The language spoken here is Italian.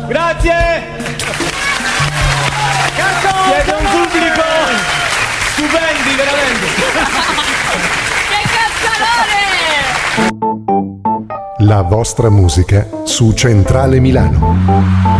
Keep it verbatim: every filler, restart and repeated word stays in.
Grazie! Siete un pubblico stupendi, veramente! Che cazzalone! La vostra musica su Centrale Milano.